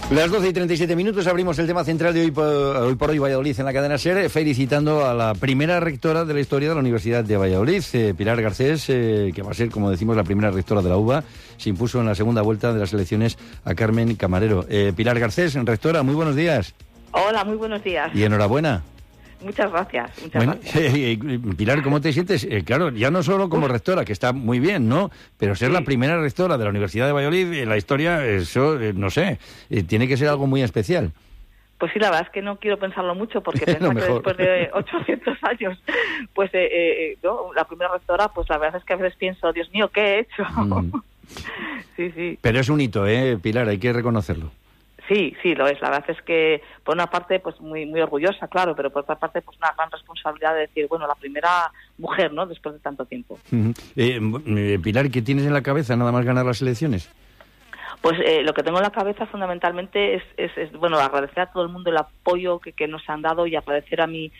Las 12:37 abrimos el tema central de hoy por hoy Valladolid en la cadena SER, felicitando a la primera rectora de la historia de la Universidad de Valladolid, Pilar Garcés, que va a ser, como decimos, la primera rectora de la UVA. Se impuso en la segunda vuelta de las elecciones a Carmen Camarero. Pilar Garcés, rectora, muy buenos días. Hola, muy buenos días. Y enhorabuena. Muchas gracias. Gracias. Pilar, ¿cómo te sientes? Claro, ya no solo como rectora, que está muy bien, ¿no? Pero ser la primera rectora de la Universidad de Valladolid en la historia, eso, no sé, tiene que ser algo muy especial. Pues sí, la verdad es que no quiero pensarlo mucho, porque pienso que después de 800 años, pues yo, la primera rectora, pues la verdad es que a veces pienso, Dios mío, ¿qué he hecho? Sí. Pero es un hito, Pilar, hay que reconocerlo. Sí, lo es. La verdad es que, por una parte, pues muy orgullosa, claro, pero por otra parte, pues una gran responsabilidad de decir, bueno, la primera mujer, ¿no?, después de tanto tiempo. Pilar, ¿qué tienes en la cabeza nada más ganar las elecciones? Pues lo que tengo en la cabeza fundamentalmente es bueno, agradecer a todo el mundo el apoyo que nos han dado y agradecer a mi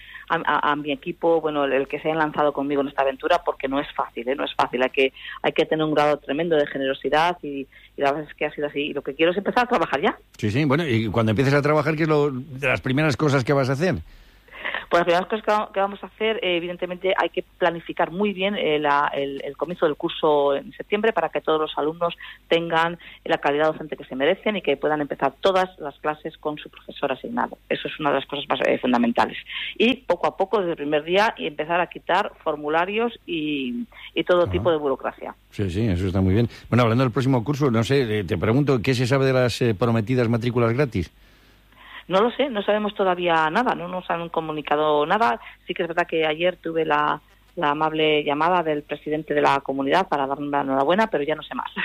equipo, bueno, el que se hayan lanzado conmigo en esta aventura, porque no es fácil, no es fácil, hay que tener un grado tremendo de generosidad y la verdad es que ha sido así. Y lo que quiero es empezar a trabajar ya. Sí, bueno, y cuando empieces a trabajar, ¿qué es de las primeras cosas que vas a hacer? Pues las primeras cosas que vamos a hacer, evidentemente hay que planificar muy bien el comienzo del curso en septiembre para que todos los alumnos tengan la calidad docente que se merecen y que puedan empezar todas las clases con su profesor asignado. Eso es una de las cosas más fundamentales. Y poco a poco, desde el primer día, empezar a quitar formularios y todo tipo de burocracia. Sí, eso está muy bien. Bueno, hablando del próximo curso, no sé, te pregunto, ¿qué se sabe de las prometidas matrículas gratis? No lo sé, no sabemos todavía nada, no nos han comunicado nada. Sí que es verdad que ayer tuve la amable llamada del presidente de la comunidad para darme la enhorabuena, pero ya no sé más.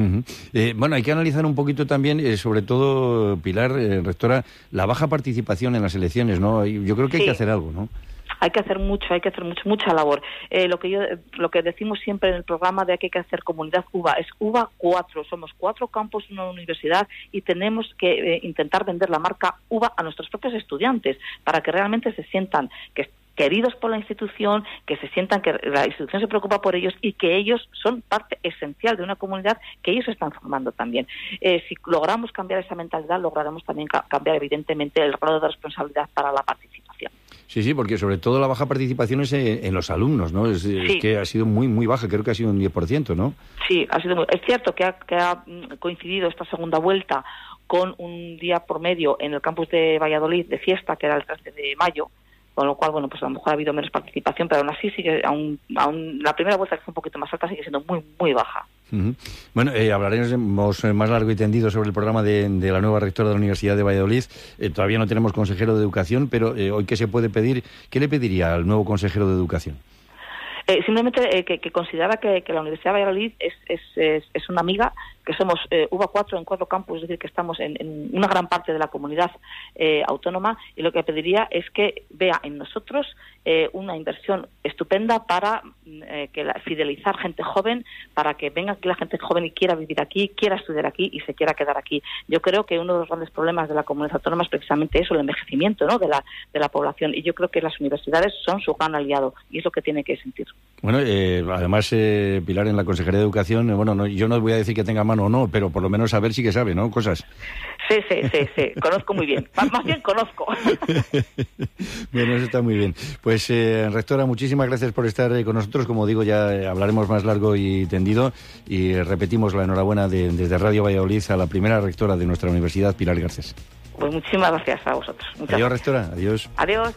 Bueno, hay que analizar un poquito también, sobre todo, Pilar, rectora, la baja participación en las elecciones, ¿no? Yo creo que hay que hacer algo, ¿no? Hay que hacer mucha labor. Lo que decimos siempre en el programa de que hay que hacer comunidad UVA es UVA 4. Somos 4 campos en una universidad y tenemos que intentar vender la marca UVA a nuestros propios estudiantes para que realmente se sientan queridos por la institución, que se sientan que la institución se preocupa por ellos y que ellos son parte esencial de una comunidad que ellos están formando también. Si logramos cambiar esa mentalidad, lograremos también cambiar evidentemente el grado de responsabilidad para la participación. Sí, porque sobre todo la baja participación es en los alumnos, ¿no? Es que ha sido muy, muy baja, creo que ha sido un 10%, ¿no? Sí, es cierto que ha coincidido esta segunda vuelta con un día por medio en el campus de Valladolid de fiesta, que era el 13 de mayo, con lo cual, bueno, pues a lo mejor ha habido menos participación, pero aún así sigue, aún la primera vuelta, que fue un poquito más alta, sigue siendo muy, muy baja. Bueno, hablaremos más largo y tendido sobre el programa de la nueva rectora de la Universidad de Valladolid. Todavía no tenemos consejero de Educación, pero hoy, ¿qué se puede pedir? ¿Qué le pediría al nuevo consejero de Educación? Simplemente que considera que la Universidad de Valladolid es una amiga, que somos UVA 4 en 4 campus, es decir, que estamos en una gran parte de la comunidad autónoma, y lo que pediría es que vea en nosotros una inversión estupenda para fidelizar gente joven, para que venga aquí la gente joven y quiera vivir aquí, quiera estudiar aquí y se quiera quedar aquí. Yo creo que uno de los grandes problemas de la comunidad autónoma es precisamente eso, el envejecimiento, ¿no?, de la población, y yo creo que las universidades son su gran aliado y es lo que tiene que sentir. Bueno, además, Pilar, en la Consejería de Educación, yo no voy a decir que tenga mano o no, pero por lo menos saber sí que sabe, ¿no? Cosas. Sí, conozco muy bien. Más bien conozco. Bueno, eso está muy bien. Pues, rectora, muchísimas gracias por estar con nosotros. Como digo, ya hablaremos más largo y tendido, y repetimos la enhorabuena desde Radio Valladolid a la primera rectora de nuestra universidad, Pilar Garcés. Pues muchísimas gracias a vosotros. Adiós, rectora. Adiós. Adiós.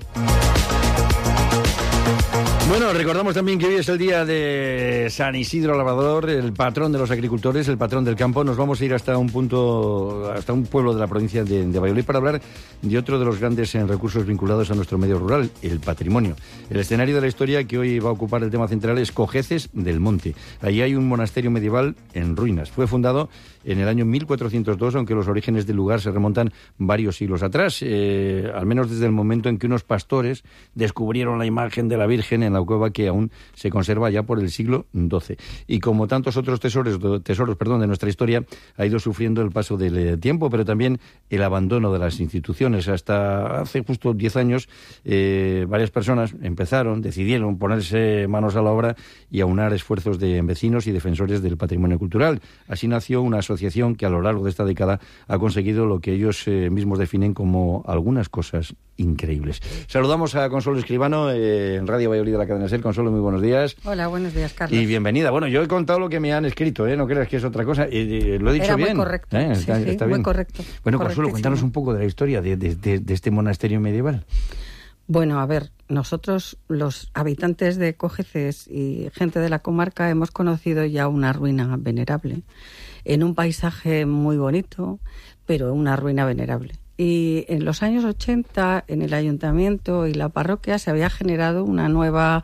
Bueno, recordamos también que hoy es el día de San Isidro Labrador, el patrón de los agricultores, el patrón del campo. Nos vamos a ir hasta un pueblo de la provincia de Valladolid para hablar de otro de los grandes recursos vinculados a nuestro medio rural, el patrimonio. El escenario de la historia que hoy va a ocupar el tema central es Cojeces del Monte. Allí hay un monasterio medieval en ruinas. Fue fundado en el año 1402, aunque los orígenes del lugar se remontan varios siglos atrás, al menos desde el momento en que unos pastores descubrieron la imagen de la Virgen en la la cueva que aún se conserva ya por el siglo XII. Y como tantos otros tesoros de nuestra historia, ha ido sufriendo el paso del tiempo, pero también el abandono de las instituciones. Hasta hace justo 10 años, varias personas decidieron ponerse manos a la obra y aunar esfuerzos de vecinos y defensores del patrimonio cultural. Así nació una asociación que a lo largo de esta década ha conseguido lo que ellos mismos definen como algunas cosas increíbles. Saludamos a Consuelo Escribano en Radio Valladolid de la cadena SER. Consuelo, muy buenos días. Hola, buenos días, Carlos. Y bienvenida. Bueno, yo he contado lo que me han escrito, no creas que es otra cosa. Lo he dicho Era bien. Muy correcto. Está bien. Muy correcto. Bueno, Consuelo, cuéntanos un poco de la historia de este monasterio medieval. Bueno, a ver, nosotros, los habitantes de Cojeces y gente de la comarca, hemos conocido ya una ruina venerable, en un paisaje muy bonito, pero una ruina venerable. Y en los años 80, en el ayuntamiento y la parroquia, se había generado una nueva,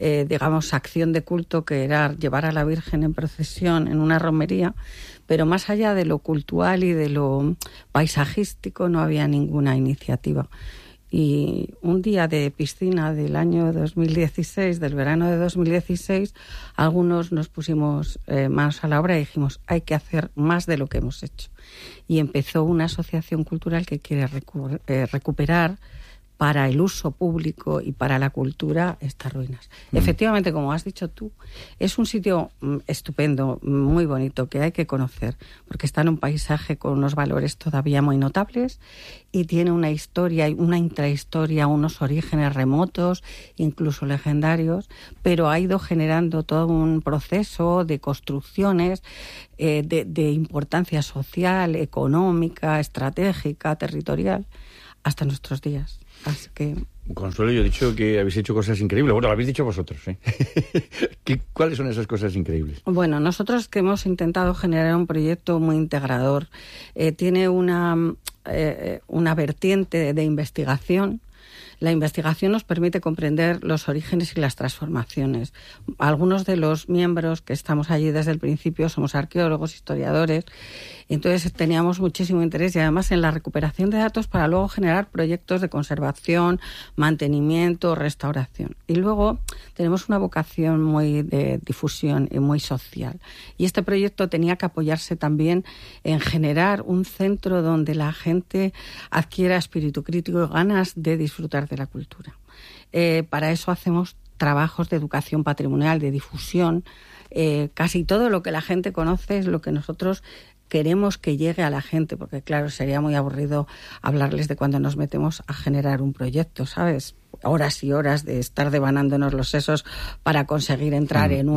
acción de culto, que era llevar a la Virgen en procesión en una romería, pero más allá de lo cultural y de lo paisajístico no había ninguna iniciativa. Y un día de piscina del año 2016, del verano de 2016, algunos nos pusimos manos a la obra y dijimos, hay que hacer más de lo que hemos hecho. Y empezó una asociación cultural que quiere recuperar para el uso público y para la cultura estas ruinas. Efectivamente, como has dicho tú, es un sitio estupendo, muy bonito, que hay que conocer, porque está en un paisaje con unos valores todavía muy notables y tiene una historia, una intrahistoria, unos orígenes remotos, incluso legendarios, pero ha ido generando todo un proceso de construcciones de importancia social, económica, estratégica, territorial, hasta nuestros días. Así que... Consuelo, yo he dicho que habéis hecho cosas increíbles. Bueno, lo habéis dicho vosotros, ¿eh? ¿Cuáles son esas cosas increíbles? Bueno, nosotros que hemos intentado generar un proyecto muy integrador. Tiene una vertiente de investigación. La investigación nos permite comprender los orígenes y las transformaciones. Algunos de los miembros que estamos allí desde el principio somos arqueólogos, historiadores, entonces teníamos muchísimo interés y además en la recuperación de datos para luego generar proyectos de conservación, mantenimiento, restauración. Y luego tenemos una vocación muy de difusión y muy social. Y este proyecto tenía que apoyarse también en generar un centro donde la gente adquiera espíritu crítico y ganas de disfrutar de la cultura. Para eso hacemos trabajos de educación patrimonial, de difusión. Casi todo lo que la gente conoce es lo que nosotros queremos que llegue a la gente, porque claro, sería muy aburrido hablarles de cuando nos metemos a generar un proyecto, ¿sabes? Horas y horas de estar devanándonos los sesos para conseguir entrar en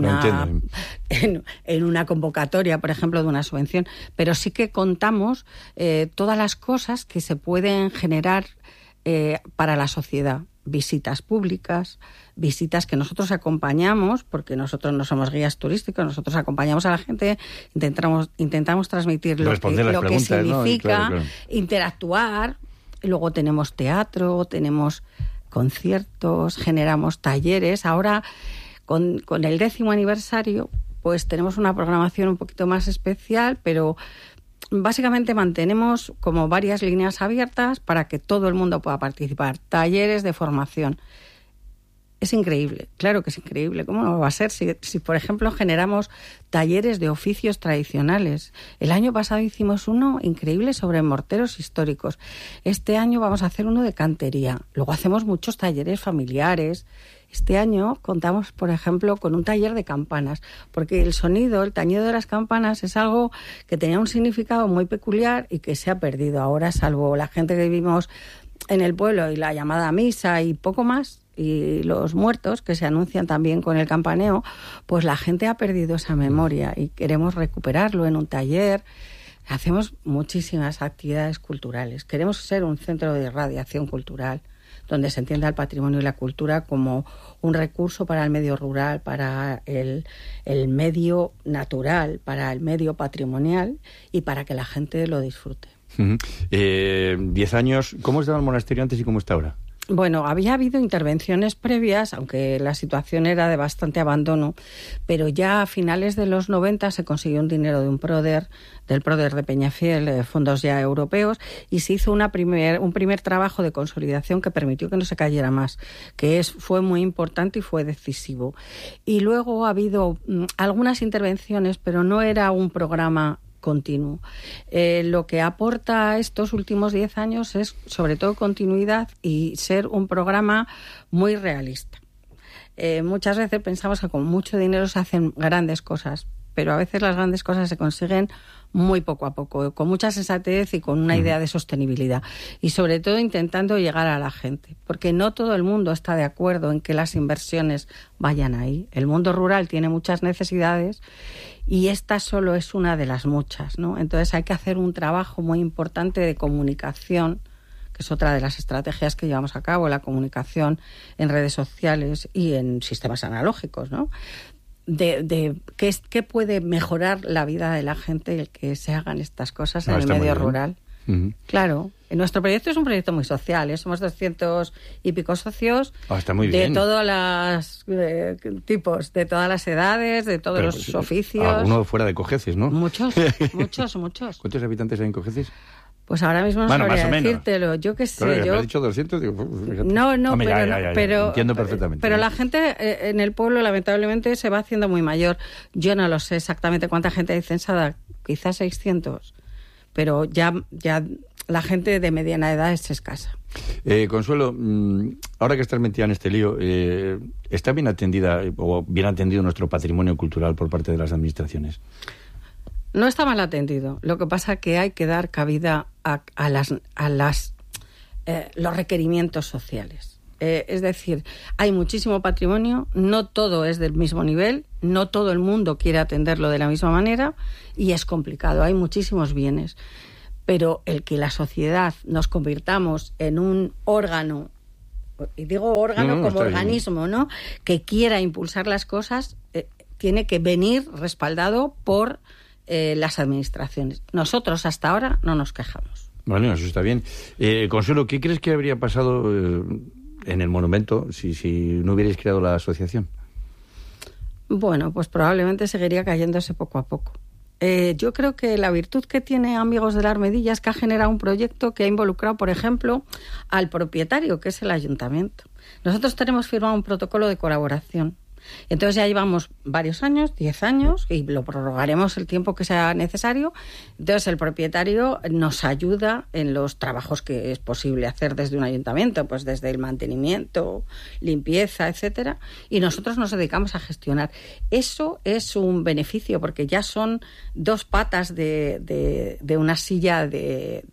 una convocatoria, por ejemplo, de una subvención. Pero sí que contamos todas las cosas que se pueden generar para la sociedad. Visitas públicas, visitas que nosotros acompañamos, porque nosotros no somos guías turísticos, nosotros acompañamos a la gente, intentamos transmitir lo que significa, ¿no? Claro. Interactuar. Luego tenemos teatro, tenemos conciertos, generamos talleres. Ahora, con el 10º aniversario, pues tenemos una programación un poquito más especial, pero básicamente mantenemos como varias líneas abiertas para que todo el mundo pueda participar. Talleres de formación. Es increíble, claro que es increíble. ¿Cómo no va a ser si por ejemplo, generamos talleres de oficios tradicionales? El año pasado hicimos uno increíble sobre morteros históricos. Este año vamos a hacer uno de cantería. Luego hacemos muchos talleres familiares. Este año contamos, por ejemplo, con un taller de campanas, porque el sonido, el tañido de las campanas es algo que tenía un significado muy peculiar y que se ha perdido ahora, salvo la gente que vivimos en el pueblo y la llamada misa y poco más, y los muertos que se anuncian también con el campaneo, pues la gente ha perdido esa memoria y queremos recuperarlo en un taller. Hacemos muchísimas actividades culturales. Queremos ser un centro de irradiación cultural, donde se entienda el patrimonio y la cultura como un recurso para el medio rural, para el medio natural, para el medio patrimonial y para que la gente lo disfrute. 10 años. ¿Cómo estaba el monasterio antes y cómo está ahora? Bueno, había habido intervenciones previas, aunque la situación era de bastante abandono, pero ya a finales de los 90 se consiguió un dinero de del PRODER de Peñafiel, fondos ya europeos, y se hizo un primer trabajo de consolidación que permitió que no se cayera más, fue muy importante y fue decisivo. Y luego ha habido algunas intervenciones, pero no era un programa continuo. Lo que aporta estos últimos 10 años es sobre todo continuidad y ser un programa muy realista. Muchas veces pensamos que con mucho dinero se hacen grandes cosas, pero a veces las grandes cosas se consiguen muy poco a poco, con mucha sensatez y con una idea de sostenibilidad. Y sobre todo intentando llegar a la gente, porque no todo el mundo está de acuerdo en que las inversiones vayan ahí. El mundo rural tiene muchas necesidades y esta solo es una de las muchas, ¿no? Entonces hay que hacer un trabajo muy importante de comunicación, que es otra de las estrategias que llevamos a cabo, la comunicación en redes sociales y en sistemas analógicos, ¿no? De qué puede mejorar la vida de la gente el que se hagan estas cosas en el medio rural. Uh-huh. Claro, nuestro proyecto es un proyecto muy social, somos 200 y pico socios de todos los tipos, de todas las edades, de todos los oficios. Alguno fuera de Cojeces, ¿no? Muchos. ¿Cuántos habitantes hay en Cojeces? Pues ahora mismo no sabría decírtelo. Yo qué sé. Claro, yo... ¿Me has dicho 200? Digo, no, pero entiendo perfectamente. Pero la gente en el pueblo, lamentablemente, se va haciendo muy mayor. Yo no lo sé exactamente cuánta gente hay censada, quizás 600. Pero ya la gente de mediana edad es escasa. Consuelo, ahora que estás metida en este lío, ¿está bien atendida o bien atendido nuestro patrimonio cultural por parte de las administraciones? No está mal atendido. Lo que pasa es que hay que dar cabida a los requerimientos sociales. Es decir, hay muchísimo patrimonio, no todo es del mismo nivel, no todo el mundo quiere atenderlo de la misma manera y es complicado. Hay muchísimos bienes, pero el que la sociedad nos convirtamos en un órgano, y digo órgano como organismo, ¿no?, que quiera impulsar las cosas, tiene que venir respaldado por las administraciones. Nosotros hasta ahora no nos quejamos. Bueno, eso está bien. Consuelo, ¿qué crees que habría pasado en el monumento si no hubierais creado la asociación? Bueno, pues probablemente seguiría cayéndose poco a poco. Yo creo que la virtud que tiene Amigos de la Armedilla es que ha generado un proyecto que ha involucrado, por ejemplo, al propietario, que es el ayuntamiento. Nosotros tenemos firmado un protocolo de colaboración. Entonces ya llevamos varios años, 10 años, y lo prorrogaremos el tiempo que sea necesario. Entonces el propietario nos ayuda en los trabajos que es posible hacer desde un ayuntamiento, pues desde el mantenimiento, limpieza, etcétera, y nosotros nos dedicamos a gestionar. Eso es un beneficio, porque ya son dos patas de una silla de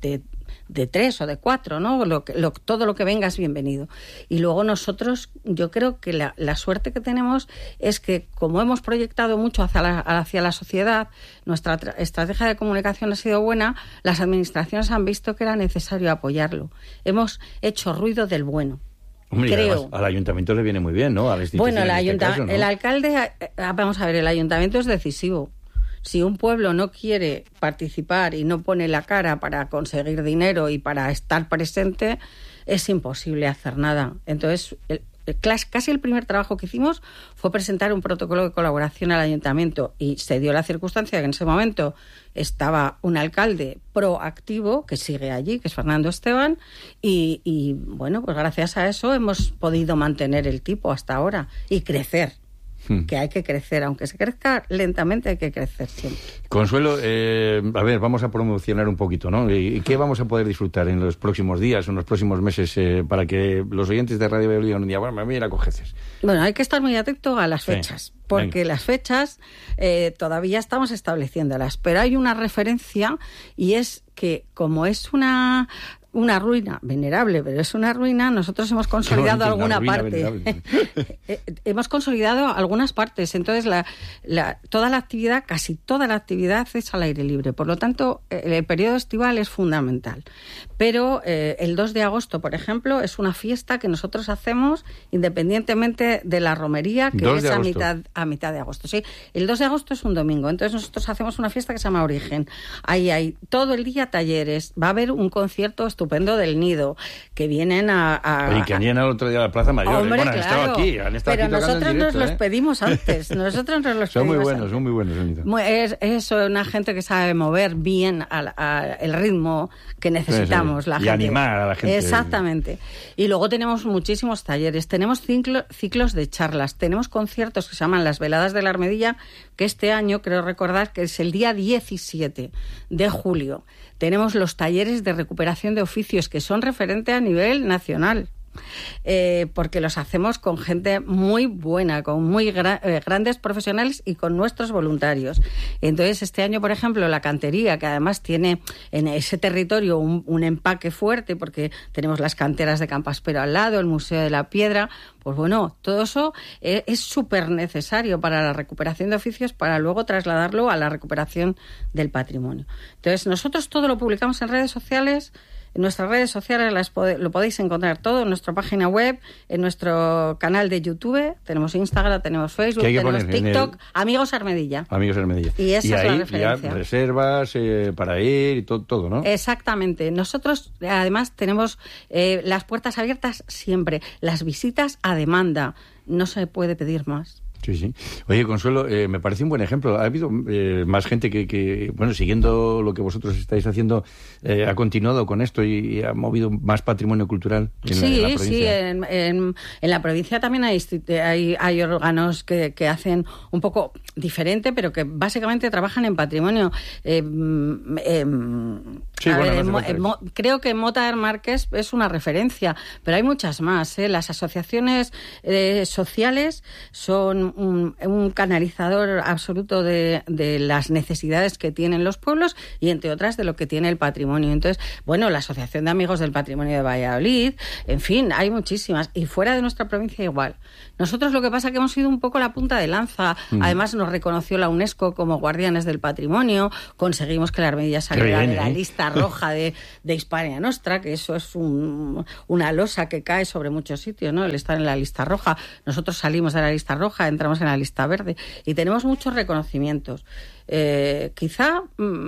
3 o de 4, ¿no? Todo lo que venga es bienvenido. Y luego nosotros, yo creo que la suerte que tenemos es que, como hemos proyectado mucho hacia la sociedad, nuestra estrategia de comunicación ha sido buena, las administraciones han visto que era necesario apoyarlo. Hemos hecho ruido del bueno. Hombre, creo. Al ayuntamiento le viene muy bien, ¿no? A la institución, bueno, ¿no? El alcalde, vamos a ver, el ayuntamiento es decisivo. Si un pueblo no quiere participar y no pone la cara para conseguir dinero y para estar presente, es imposible hacer nada. Entonces, casi el primer trabajo que hicimos fue presentar un protocolo de colaboración al ayuntamiento, y se dio la circunstancia que en ese momento estaba un alcalde proactivo que sigue allí, que es Fernando Esteban, y bueno, pues gracias a eso hemos podido mantener el tipo hasta ahora y crecer. Que hay que crecer, aunque se crezca lentamente, hay que crecer siempre. Consuelo, a ver, vamos a promocionar un poquito, ¿no? ¿Y qué vamos a poder disfrutar en los próximos días o en los próximos meses para que los oyentes de Radio Valladolid un día, bueno, me voy a ir a Cojeces? Bueno, hay que estar muy atento a las fechas, porque las fechas todavía estamos estableciéndolas, pero hay una referencia, y es que como es una ruina venerable, pero es una ruina, nosotros hemos consolidado alguna parte. Hemos consolidado algunas partes. Entonces, toda la actividad, casi toda la actividad es al aire libre. Por lo tanto, el periodo estival es fundamental. Pero el 2 de agosto, por ejemplo, es una fiesta que nosotros hacemos independientemente de la romería, que es a mitad de agosto. Sí, el 2 de agosto es un domingo. Entonces, nosotros hacemos una fiesta que se llama Origen. Ahí hay todo el día talleres. Va a haber un concierto estupendo estupendo del Nido, que vienen Y que han llenado el otro día la Plaza Mayor. Hombre, bueno, han estado aquí, pero nosotros directo, nos los pedimos antes. Nosotros nos los son pedimos muy buenos. Es una gente que sabe mover bien el ritmo que necesitamos, la gente. Y animar a la gente. Exactamente. Y luego tenemos muchísimos talleres, tenemos ciclos de charlas, tenemos conciertos que se llaman Las Veladas de la Armedilla, que este año creo recordar que es el día 17 de julio. Tenemos los talleres de recuperación de oficios que son referente a nivel nacional. Porque los hacemos con gente muy buena, con muy grandes profesionales y con nuestros voluntarios. Entonces, este año, por ejemplo, la cantería, que además tiene en ese territorio un empaque fuerte, porque tenemos las canteras de Campaspero al lado, el Museo de la Piedra, pues bueno, todo eso es súper necesario para la recuperación de oficios, para luego trasladarlo a la recuperación del patrimonio. Entonces, nosotros todo lo publicamos en redes sociales. En nuestras redes sociales lo podéis encontrar todo, en nuestra página web, en nuestro canal de YouTube, tenemos Instagram, tenemos Facebook, tenemos TikTok, Amigos Armedilla. Amigos Armedilla. Y esa ahí, es la referencia. Ya reservas para ir y todo, ¿no? Exactamente. Nosotros, además, tenemos las puertas abiertas siempre, las visitas a demanda. No se puede pedir más. Sí. Oye, Consuelo, me parece un buen ejemplo. Ha habido más gente que, bueno, siguiendo lo que vosotros estáis haciendo, ha continuado con esto y ha movido más patrimonio cultural en la provincia. Sí, en la provincia también hay órganos que hacen un poco diferente, pero que básicamente trabajan en patrimonio. Creo que Mota Márquez es una referencia, pero hay muchas más. Las asociaciones sociales son un canalizador absoluto de las necesidades que tienen los pueblos y, entre otras, de lo que tiene el patrimonio. Entonces, bueno, la Asociación de Amigos del Patrimonio de Valladolid, en fin, hay muchísimas. Y fuera de nuestra provincia igual. Nosotros lo que pasa es que hemos sido un poco la punta de lanza. Además, nos reconoció la UNESCO como guardianes del patrimonio. Conseguimos que la Armedilla saliera de la lista roja de Hispania Nostra, que eso es una losa que cae sobre muchos sitios, ¿no? El estar en la lista roja. Nosotros salimos de la lista roja, entramos en la lista verde y tenemos muchos reconocimientos. Quizá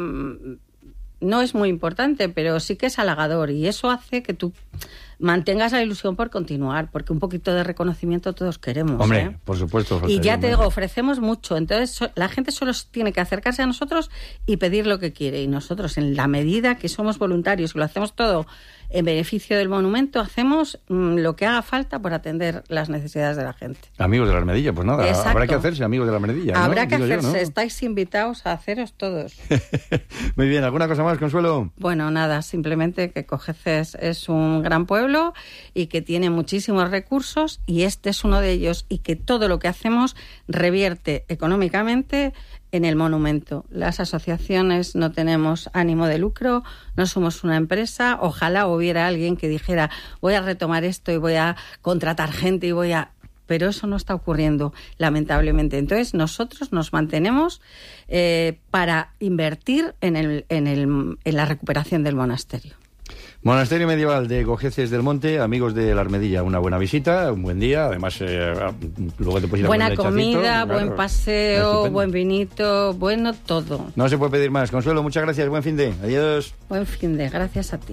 no es muy importante, pero sí que es halagador y eso hace que tú mantengas la ilusión por continuar, porque un poquito de reconocimiento todos queremos. Hombre, por supuesto. Y ya te digo, ofrecemos mucho. Entonces, la gente solo tiene que acercarse a nosotros y pedir lo que quiere. Y nosotros, en la medida que somos voluntarios, que lo hacemos todo en beneficio del monumento, hacemos lo que haga falta por atender las necesidades de la gente. Amigos de la Armedilla, pues nada, exacto. Habrá que hacerse amigos de la Armedilla, ¿no? Habrá que Digo hacerse, yo, ¿no? Estáis invitados a haceros todos. Muy bien, ¿alguna cosa más, Consuelo? Bueno, nada, simplemente que Cojeces es un gran pueblo y que tiene muchísimos recursos y este es uno de ellos, y que todo lo que hacemos revierte económicamente en el monumento. Las asociaciones no tenemos ánimo de lucro, no somos una empresa. Ojalá hubiera alguien que dijera voy a retomar esto y voy a contratar gente pero eso no está ocurriendo, lamentablemente. Entonces, nosotros nos mantenemos para invertir en la recuperación del monasterio. Monasterio Medieval de Cojeces del Monte, amigos de la Armedilla, una buena visita, un buen día, además luego te puedes ir a buena comida, buen paseo, estupendo. Buen vinito, bueno todo. No se puede pedir más. Consuelo, muchas gracias, buen fin de. Adiós. Buen fin de, gracias a ti.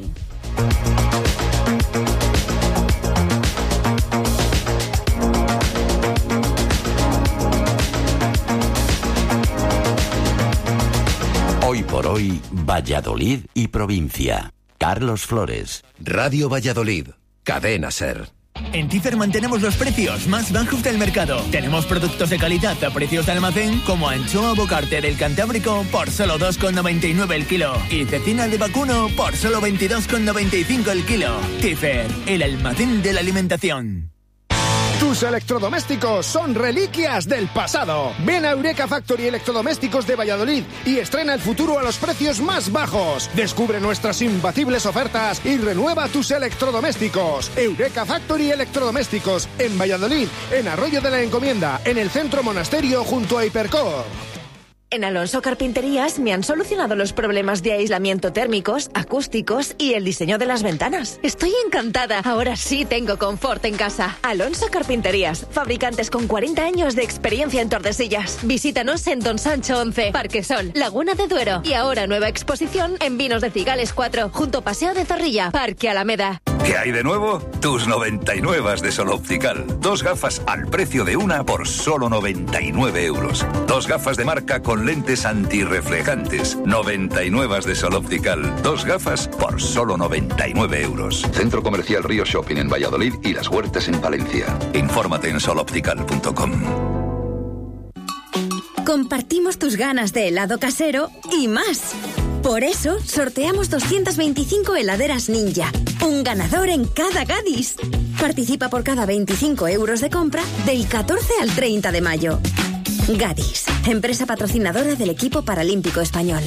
Hoy por hoy, Valladolid y provincia. Carlos Flores. Radio Valladolid. Cadena SER. En Tifer mantenemos los precios más bajos del mercado. Tenemos productos de calidad a precios de almacén, como anchoa bocarte del Cantábrico por solo 2,99 el kilo y cecina de vacuno por solo 22,95 el kilo. Tifer, el almacén de la alimentación. Tus electrodomésticos son reliquias del pasado. Ven a Eureka Factory Electrodomésticos de Valladolid y estrena el futuro a los precios más bajos. Descubre nuestras imbatibles ofertas y renueva tus electrodomésticos. Eureka Factory Electrodomésticos en Valladolid, en Arroyo de la Encomienda, en el Centro Monasterio junto a Hipercor. En Alonso Carpinterías me han solucionado los problemas de aislamiento térmicos, acústicos y el diseño de las ventanas. Estoy encantada. Ahora sí tengo confort en casa. Alonso Carpinterías, fabricantes con 40 años de experiencia en Tordesillas. Visítanos en Don Sancho 11, Parque Sol, Laguna de Duero. Y ahora nueva exposición en Vinos de Cigales 4, junto Paseo de Zorrilla, Parque Alameda. ¿Qué hay de nuevo? Tus 99 de Sol Optical. 2 gafas al precio de una por solo 99 euros. 2 gafas de marca con lentes antirreflejantes. 99 de Sol Optical. 2 gafas por solo 99 euros. Centro Comercial Río Shopping en Valladolid y Las Huertas en Palencia. Infórmate en soloptical.com. Compartimos tus ganas de helado casero y más. Por eso, sorteamos 225 heladeras Ninja. Un ganador en cada Gadis. Participa por cada 25 euros de compra del 14 al 30 de mayo. Gadis, empresa patrocinadora del equipo paralímpico español.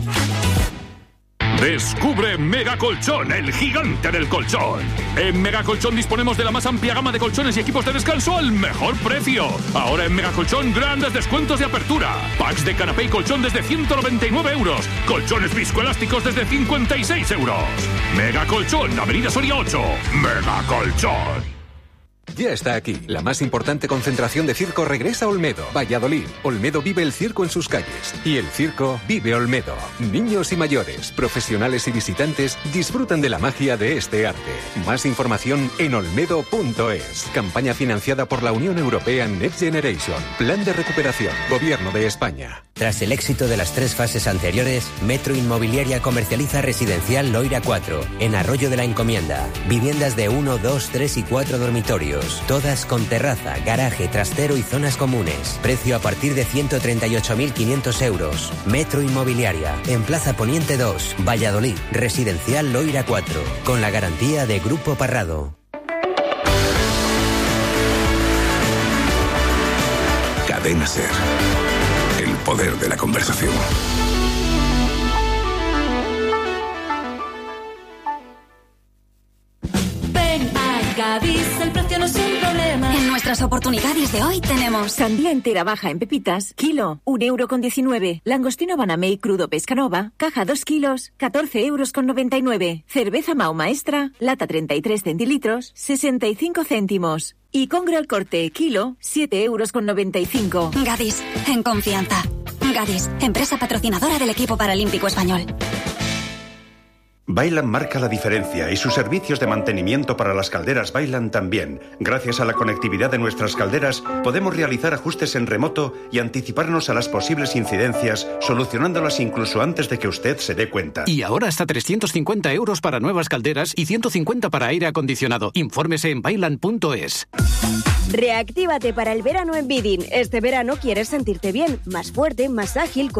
Descubre Mega Colchón, el gigante del colchón. En Mega Colchón disponemos de la más amplia gama de colchones y equipos de descanso al mejor precio. Ahora en Mega Colchón, grandes descuentos de apertura. Packs de canapé y colchón desde 199 euros. Colchones viscoelásticos desde 56 euros. Mega Colchón, Avenida Soria 8. Mega Colchón. Ya está aquí. La más importante concentración de circo regresa a Olmedo, Valladolid. Olmedo vive el circo en sus calles. Y el circo vive Olmedo. Niños y mayores, profesionales y visitantes disfrutan de la magia de este arte. Más información en olmedo.es. Campaña financiada por la Unión Europea Next Generation. Plan de recuperación. Gobierno de España. Tras el éxito de las 3 fases anteriores, Metro Inmobiliaria comercializa Residencial Loira 4, en Arroyo de la Encomienda. Viviendas de 1, 2, 3 y 4 dormitorios. Todas con terraza, garaje, trastero y zonas comunes. Precio a partir de 138.500 euros. Metro Inmobiliaria, en Plaza Poniente 2, Valladolid. Residencial Loira 4, con la garantía de Grupo Parrado. Cadena SER. El poder de la conversación. Gadis, el precio no es un problema. En nuestras oportunidades de hoy tenemos sandía entera baja en pepitas, kilo, 1,19 €. Langostino Banamey crudo Pescanova, caja 2 kilos, 14,99 €. Cerveza Mau Maestra, lata 33 centilitros, 65 céntimos. Y Congro al corte, kilo, 7,95 €. Gadis, en confianza. Gadis, empresa patrocinadora del equipo paralímpico español. Vaillant marca la diferencia y sus servicios de mantenimiento para las calderas Vaillant también. Gracias a la conectividad de nuestras calderas, podemos realizar ajustes en remoto y anticiparnos a las posibles incidencias, solucionándolas incluso antes de que usted se dé cuenta. Y ahora hasta 350 € para nuevas calderas y 150 para aire acondicionado. Infórmese en vaillant.es. Reactívate para el verano en Bidin. Este verano quieres sentirte bien, más fuerte, más ágil, con